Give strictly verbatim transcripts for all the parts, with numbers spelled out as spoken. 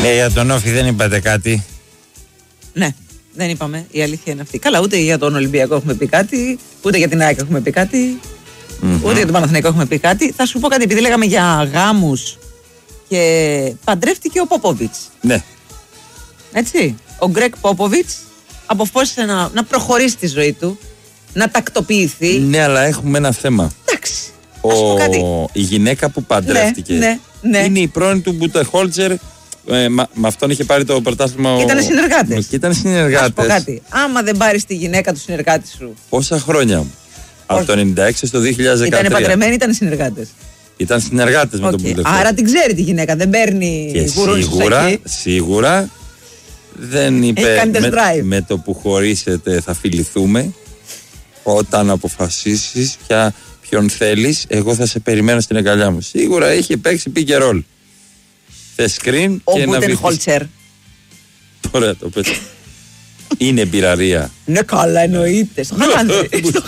Ναι, για τον Όφη δεν είπατε κάτι. Ναι, δεν είπαμε. Η αλήθεια είναι αυτή. Καλά, ούτε για τον Ολυμπιακό έχουμε πει κάτι, ούτε για την ΑΕΚ έχουμε πει κάτι, mm-hmm. ούτε για τον Παναθηναϊκό έχουμε πει κάτι. Θα σου πω κάτι, επειδή λέγαμε για γάμους και παντρεύτηκε ο Πόποβιτς. Ναι. Έτσι. Ο Γκρέκ Πόποβιτς αποφάσισε να, να προχωρήσει τη ζωή του, να τακτοποιηθεί. Ναι, αλλά έχουμε ένα θέμα. Εντάξει. Ο... Η γυναίκα που παντρεύτηκε ναι, ναι, ναι. είναι η πρώην του Μπουτεχόλτσερ. Ε, με αυτόν είχε πάρει το πρωτάθλημα. Και ήταν συνεργάτες. Και ήταν συνεργάτες. Να σου πω κάτι. Άμα δεν πάρεις τη γυναίκα του συνεργάτη σου. Πόσα χρόνια μου. Από το ενενήντα έξι στο δύο χιλιάδες δεκατρία. Ήταν παντρεμένοι, ήταν συνεργάτες. Ήταν συνεργάτες okay. με τον Μπουτεχόλτσερ. Άρα την ξέρει τη γυναίκα. Δεν παίρνει γουρούνι. Σίγουρα, σίγουρα δεν είπε με, με το που χωρίσετε θα φιληθούμε. Όταν αποφασίσεις πια ποιον θέλεις, εγώ θα σε περιμένω στην αγκαλιά μου. Σίγουρα είχε παίξει pick and roll. Θες screen ο και Μπούτεν Χόλτσερ. Ωραία το πες. Είναι μπειραρία. Ναι καλά εννοείται. Στο χαλάνδρι. Στο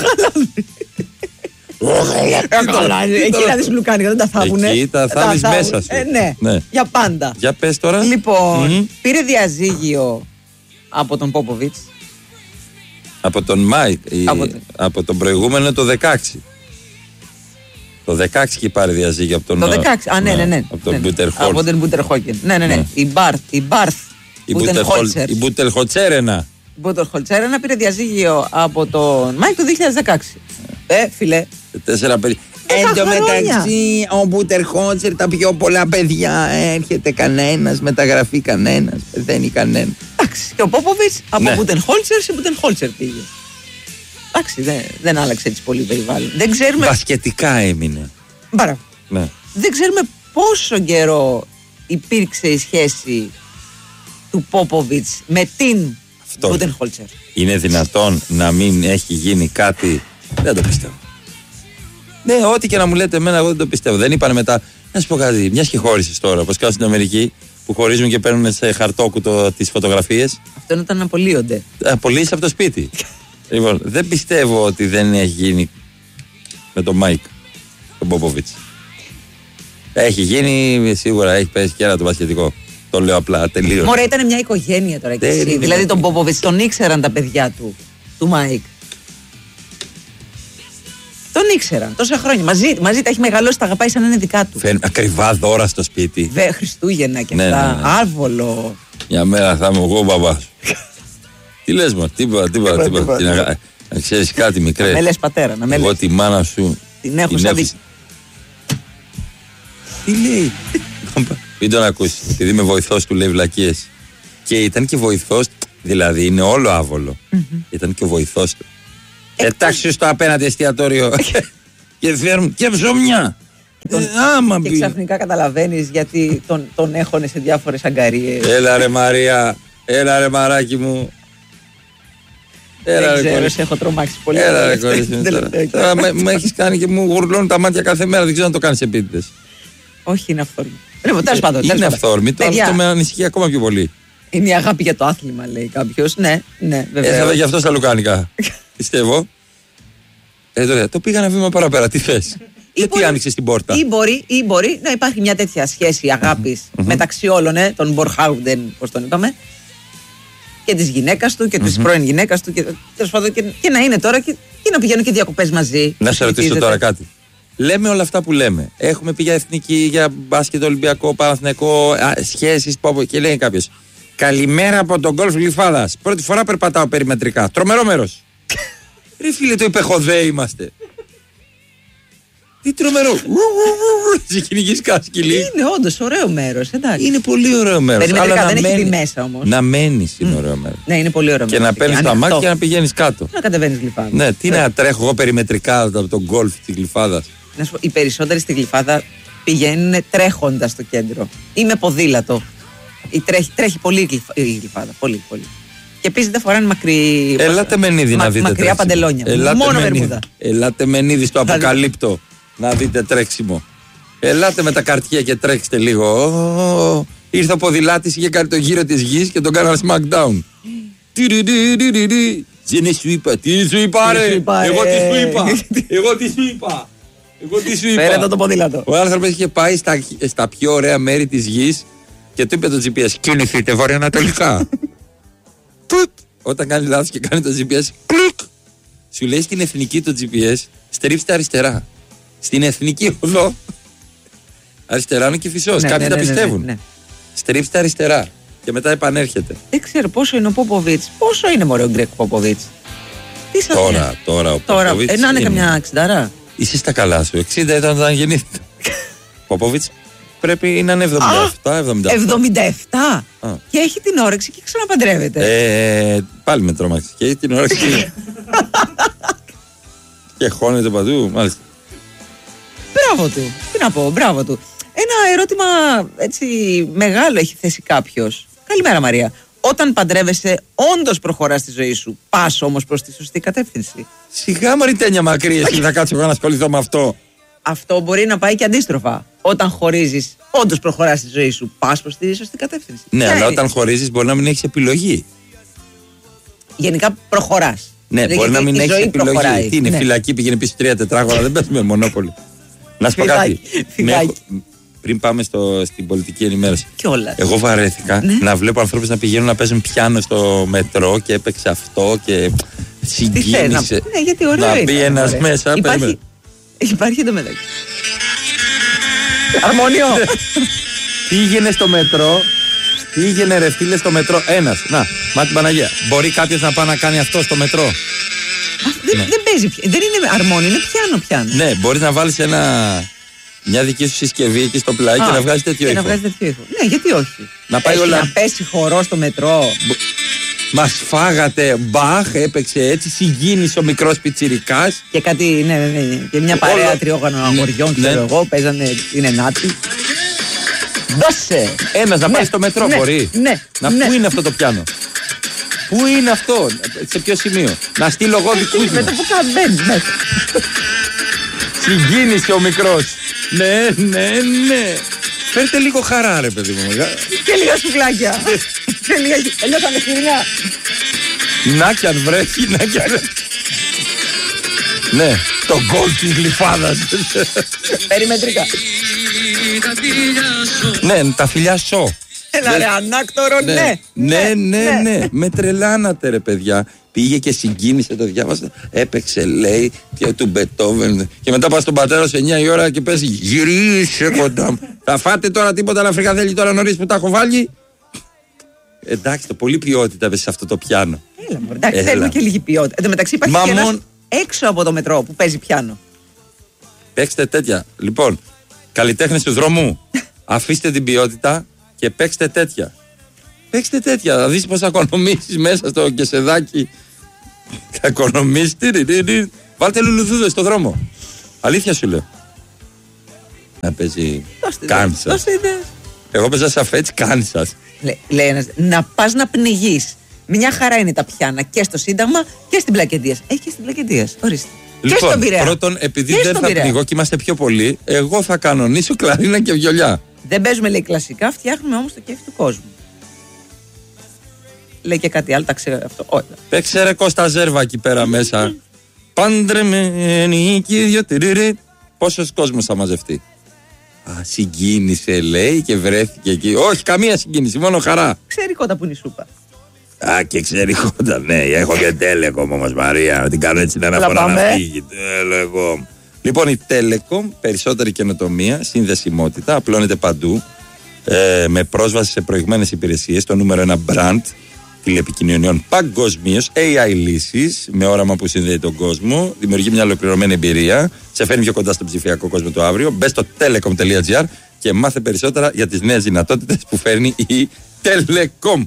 χαλάνδρι. Εκεί να δεις λουκάνικα, δεν τα θάβουνε. Εκεί τα θάβεις μέσα σου. Ναι, για πάντα. Για πες τώρα. Λοιπόν, πήρε διαζύγιο από τον Πόποβιτς. Από τον Μάικ. Από τον προηγούμενο το δεκαέξι. Το δεκαέξι είχε πάρει διαζύγιο από τον. Το δεκαέξι, α, ναι, ναι, ναι. Από τον Μπουτεχόλτσερ. Από τον Μπουτεχόλτσερ. Ναι, ναι, ναι. Η Μπάρθ. Η Μπάρθ. Η Μπουτεχόλτσερ. Η Μπουτεχόλτσερ πήρε διαζύγιο από τον Μάικ το δύο χιλιάδες δεκαέξι. Ε, φιλέ. Τέσσερα παιδιά. Εν τω μεταξύ, ο Μπουτεχόλτσερ, τα πιο πολλά παιδιά. Έρχεται κανένας, μεταγραφεί κανένας. Δεν είναι κανένα. Εντάξει. Και ο Πόποβιτς από Μπουτεχόλτσερ σε Μπουτεχόλτσερ πήγε. Εντάξει, δεν, δεν άλλαξε έτσι πολύ περιβάλλον. Δεν ξέρουμε. Μπασκετικά έμεινε. Μπαρα. Ναι. Δεν ξέρουμε πόσο καιρό υπήρξε η σχέση του Πόποβιτς με την Μπουτεχόλτσερ. Είναι δυνατόν να μην έχει γίνει κάτι. Δεν το πιστεύω. Ναι, ό,τι και να μου λέτε εμένα, εγώ δεν το πιστεύω. Δεν είπανε μετά. Να σου πω κάτι, μια και χώρισες τώρα, όπως κάνουν στην Αμερική, που χωρίζουν και παίρνουν σε χαρτόκουτο τις φωτογραφίες. Αυτό ήταν να απολύονται. Απολύσεις από το σπίτι. Λοιπόν, δεν πιστεύω ότι δεν έχει γίνει με τον Μάικ, τον Πόποβιτς. Έχει γίνει, σίγουρα έχει πέσει και ένα το μπασκετικό. Το λέω απλά, τελείως. Μωρέ, ήταν μια οικογένεια τώρα και εσύ. Δηλαδή τον Πόποβιτς τον ήξεραν τα παιδιά του, του Μάικ. Τον ήξεραν τόσα χρόνια. Μαζί, μαζί τα έχει μεγαλώσει, τα αγαπάει σαν να είναι δικά του. Φέρνει ακριβά δώρα στο σπίτι. Βε, Χριστούγεννα και ναι, αυτά. Ναι, ναι. Άβολο. Μια μέρα θα είμαι εγώ ο μπαμπάς. Τι λες μα, τίποτα, τίποτα, τίποτα. Να ξέρεις κάτι μικρέ. Να με λες πατέρα, να με λες. Εγώ τη μάνα σου την έχω σαν δι... Τι λέει. Μην τον ακούσεις, επειδή είμαι βοηθός του λέει βλακίες. Και ήταν και βοηθός, δηλαδή είναι όλο άβολο. Ήταν και ο βοηθός του. Εντάξει στο απέναντι εστιατόριο και φέρνουν και ψωμιά. Τον... Άμα και ξαφνικά καταλαβαίνεις γιατί τον, τον έχωνε σε διάφορες αγκαρίες. Έλα ρε Μαρία, έλα ρε μαράκι μου. Έλα, δεν ξέρω, σε έχω τρομάξει πολύ. Έλα ρε κορίτσι μου τώρα. Τώρα με, με έχεις κάνει και μου γουρλώνουν τα μάτια κάθε μέρα, δεν ξέρω να το κάνεις επίτηδες. Όχι, είναι αυθόρμη. Τέλος πάντων. Είναι αυθόρμη, το αυτό με ανησυχεί ακόμα πιο πολύ. Είναι η αγάπη για το άθλημα, λέει κάποιος. Ναι, ναι, βέβαια. Έθαβε γι' αυτό στα λουκάνικα. Πιστεύω. Ε, τώρα, το πήγα ένα βήμα παραπέρα, τι θες. Γιατί άνοιξες την πόρτα. Ή μπορεί, ή μπορεί να υπάρχει μια τέτοια σχέση αγάπης μεταξύ όλων, ε, των Μπορχάουντεν, πώς τον είπαμε, και της γυναίκας του και της πρώην γυναίκας του. Και, πάντων, και, και να είναι τώρα και, και να πηγαίνουν και διακοπές μαζί. Να σε ρωτήσω τώρα κάτι. Λέμε όλα αυτά που λέμε. Έχουμε πει για εθνική, για μπάσκετ, Ολυμπιακό, Παναθηναϊκό, σχέσεις, και λέει κάποιος. Καλημέρα από τον γκολφ Γλυφάδας. Πρώτη φορά περπατάω περιμετρικά. Τρομερό μέρος. Ρε φίλε, το υπεχοδέ είμαστε. Τι τρομερό. Σε κυνηγείς κάσκυλη. Είναι όντως ωραίο μέρος, εντάξει. Είναι πολύ ωραίο μέρος. Περιμετρικά δεν έχει δει μέσα όμως. Να μένεις είναι ωραίο μέρος. Ναι, είναι πολύ ωραίο μέρος. Και να παίρνεις τα μάτια και να πηγαίνεις κάτω. Να κατεβαίνεις Γλυφάδα. Ναι, τι να τρέχω εγώ περιμετρικά από τον γκολφ της Γλυφάδας. Οι περισσότεροι στη Γλυφάδα πηγαίνουν τρέχοντας στο κέντρο ή με ποδήλατο. Τρέχει, τρέχει πολύ η Γλυφάδα. Πολύ, πολύ. Και επίσης δεν φοράνε μακρύ... Ελάτε Μενίδη να δείτε. Μακριά παντελόνια. Ελάτε μόνο Μενίδη. βερμούδα. Ελάτε Μενίδη στο αποκαλύπτο να δείτε τρέξιμο. Ελάτε με τα καρτιά και τρέξτε λίγο. Ήρθε ο ποδηλάτης, είχε κάνει το γύρο της γης και τον κάνανε smackdown. Δεν σου είπα. Τι σου είπα ρε. Εγώ τι σου είπα. Εγώ τι σου είπα. Εγώ τι σου είπα. Φέρε το ποδήλατο. Ο άνθρωπος είχε πάει στα, στα πιο ωραία μέρη της γης Και του είπε το τζι πι ες, κινηθείτε βορειοανατολικά. Όταν κάνει λάθος και κάνει το τζι πι ες, κλουκ, σου λέει στην εθνική το τζι πι ες, στρίψτε αριστερά. Στην εθνική οδό, αριστερά είναι Κηφισός. Ναι, Κάποιοι ναι, τα ναι, πιστεύουν. ναι, ναι. Στρίψτε αριστερά. Και μετά επανέρχεται. Δεν ξέρω πόσο είναι ο Πόποβιτς. Πόσο είναι μωρέ ο Γκρέκ Πόποβιτς. Τι σας Τώρα, είναι? τώρα ο Τώρα, Πόποβιτς. ε, να είναι καμιά εξηντάρα. Είσαι στα καλά σου. εξήντα ήταν όταν γεννήθηκα. Ο Πόποβιτς πρέπει να είναι εβδομήντα επτά εβδομήντα οκτώ. εβδομήντα επτά Α. Και έχει την όρεξη και ξαναπαντρεύεται. Ε, πάλι με τρόμαξε. Και έχει την όρεξη. Και χώνεται παντού. Μάλιστα. Μπράβο του. Τι να πω, μπράβο του. Ένα ερώτημα έτσι μεγάλο έχει θέσει κάποιος. Καλημέρα Μαρία. Όταν παντρεύεσαι, όντως προχωράς στη ζωή σου. Πας όμως προς τη σωστή κατεύθυνση. Σιγά μωρή τένια μακρύ, εσύ θα κάτσω εγώ να ασχοληθώ με αυτό. Αυτό μπορεί να πάει και αντίστροφα. Όταν χωρίζεις, όντως προχωράς στη ζωή σου. Πας προς τη σωστή κατεύθυνση. Ναι, Ποια αλλά είναι? όταν χωρίζεις μπορεί να μην έχεις επιλογή. Γενικά προχωράς. Ναι, Δηλαδή, μπορεί να μην η έχεις ζωή επιλογή. προχωράει. Τι είναι, Ναι. φυλακή πήγαινε πίσω τρία τετράγωνα, δεν παίζουμε μονόπολη. Να σου πω Φυλάκι, κάτι. φυλάκι. Με- πριν πάμε στο, στην πολιτική ενημέρωση. Κιόλας. Εγώ βαρέθηκα Ναι. να βλέπω ανθρώπους να πηγαίνουν να παίζουν πιάνο στο μετρό και έπαιξε αυτό και Τι θες να συγκίνησε. πω. Ναι, γιατί ωραίο Να ήταν, μπει ένας ωραία. μέσα. Υπάρχει, περίμενε. υπάρχει εντωμεταξύ. Αρμόνιο. Πήγαινε στο μετρό. Πήγαινε ρε φίλε στο μετρό. Ένας. Να, μα την Παναγία. Μπορεί κάποιος να πάει να κάνει αυτό στο μετρό. Α, δεν, Ναι. δεν παίζει πια. Δεν είναι αρμόνιο, είναι πιάνο πιάνο. Ναι, μπορείς να βάλεις ένα, μια δική σου συσκευή εκεί στο πλάι Α, και να βγάζεις τέτοιο και να ήχο. βγάζει τέτοιο ήχο. Ναι, γιατί όχι. Να πάει Έχει όλα- να πέσει χορό στο μετρό. Μας φάγατε, μπαχ, έπαιξε έτσι, συγκίνησε ο μικρός πιτσιρικάς. Και κάτι, ναι, ναι, ναι. Και μια παρέα Όλο- τριόγανο Ναι, αγοριών, ναι. ξέρω εγώ, παίζανε την ενάτη. Δώσε! Ένας να Ναι, πάει στο μετρό ναι, μπορεί. ναι, Να ναι. πού είναι αυτό το πιάνο. Πού είναι αυτό, σε ποιο σημείο. Να στείλω εγώ δικούς Με μου. το που καμπαίνει μέσα. Συγκίνησε ο μικρός. Ναι, ναι, ναι. Φέρτε λίγο χαρά ρε παιδί μου. μεγά- Και λίγα σουβλάκια. Και λίγα. Ελιώσανε χειριά. Να κι αν βρέχει, να κι αν... Ναι, το γκολ της γλυφάδας. Περιμετρικά. Ναι, τα φιλιά σο. Ένα ρε ανάκτορο, ναι. Ναι, ναι, ναι. Με τρελάνατε ρε παιδιά. Πήγε και συγκίνησε, το διάβασα. Έπαιξε, λέει, και του Μπετόβεν. Και μετά πας στον πατέρα σε εννιά η ώρα και πες γυρίσε κοντά μου. Θα φάτε τώρα τίποτα να φρικαδέλει τώρα νωρίς που τα έχω βάλει. Εντάξει, το πολύ ποιότητα πες σε αυτό το πιάνο. Έλα, μωρέ, εντάξει, Έλα. θέλουμε και λίγη ποιότητα. Εν τω μεταξύ υπάρχει Μα και ένας μον- έξω από το μετρό που παίζει πιάνο. Παίξτε τέτοια. Λοιπόν, καλλιτέχνες του δρόμου, αφήστε την ποιότητα και παίξτε τέτοια. Παίξτε τέτοια. Θα δεις πώς θα οικονομήσεις μέσα στο κεσεδάκι. Θα οικονομήσεις. τιριριρι. Βάλτε λουλουδούδες στο δρόμο. Αλήθεια σου λέω. Να παίζει Δώστε ιδέες, Κάνσας. δώστε ιδέες. Εγώ παίζα σαφέτσι Κάνσας. Λέ- Λέει ένας, να πας να πνιγείς. Μια χαρά είναι τα πιάνα και στο Σύνταγμα και στην Πλακεντίας. Έχει και στην Πλακεντίας. Ορίστε. και στον Λοιπόν, Πειραιά. πρώτον, επειδή Και δεν στον θα Πειραιά. πνιγώ και είμαστε πιο πολλοί, εγώ θα κανονίσω κλαρίνα και βιολιά. Δεν παίζουμε λέει κλασικά, φτιάχνουμε όμως το κέφι του κόσμου. Λέει και κάτι άλλο, τα ξέρω αυτό. Όχι. Παίξε ρε Κώστα Ζέρβα εκεί πέρα μέσα. Παντρεμένοι και οι δυο τυριρι. Πόσος κόσμος θα μαζευτεί. Α, συγκίνησε λέει και βρέθηκε εκεί. Όχι, καμία συγκίνηση, μόνο χαρά. Ξέρει κότα που είναι η σούπα. Α, και ξέρει κοντά, ναι, έχω και Telecom όμως Μαρία. Την κάνω έτσι ένα Έλα, φορά να πάμε. φύγει. Telecom. Λοιπόν, η Telecom, περισσότερη καινοτομία, συνδεσιμότητα, απλώνεται παντού. Ε, με πρόσβαση σε προηγμένες υπηρεσίες, το νούμερο ένα brand τηλεπικοινωνιών παγκοσμίως, έι άι λύσεις, με όραμα που συνδέει τον κόσμο, δημιουργεί μια ολοκληρωμένη εμπειρία, σε φέρνει πιο κοντά στον ψηφιακό κόσμο του αύριο. Μπες στο telecom τελεία gr και μάθε περισσότερα για τις νέες δυνατότητες που φέρνει η Telecom.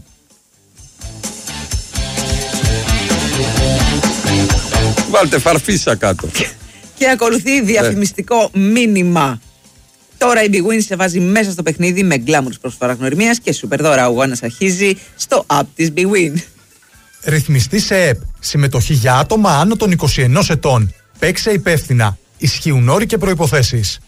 Βάλτε φαρφίσα κάτω. Και ακολουθεί διαφημιστικό μήνυμα. Τώρα η Big Win σε βάζει μέσα στο παιχνίδι με γκλάμουρες προσφορά γνωριμίας και σούπερ δώρα. Ο Άννας αρχίζει στο app της Big Win. Ρυθμιστή σε ΕΠ. Συμμετοχή για άτομα άνω των είκοσι ενός ετών. Παίξε υπεύθυνα. Ισχύουν όροι και προϋποθέσεις.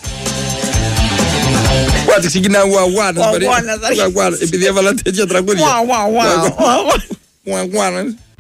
Πάτε ξεκινά ουαουάνας. Ουαουάνας, αρχίζει. Επειδή έβαλα τέτοια τραγούδια. Ουα, ουα, ουα, ουα, ουα. Ουαουάνας.